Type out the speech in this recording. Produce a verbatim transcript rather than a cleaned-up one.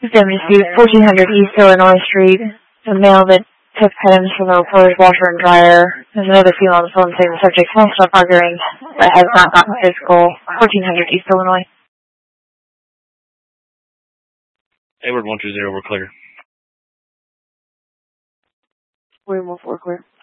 Family Dispute, fourteen hundred East Illinois Street. A male that took items from the reporter's washer and dryer. There's another female on the phone saying the subject won't stop arguing, but has not gotten physical. fourteen hundred East Illinois. Edward one two zero, we're clear. William one four, clear.